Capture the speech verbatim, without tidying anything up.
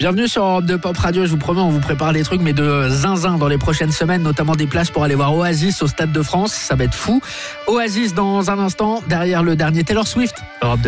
Bienvenue sur Europe deux Pop Radio, je vous promets, on vous prépare des trucs mais de zinzin dans les prochaines semaines, notamment des places pour aller voir Oasis au Stade de France, ça va être fou. Oasis dans un instant, derrière le dernier Taylor Swift. Europe deux.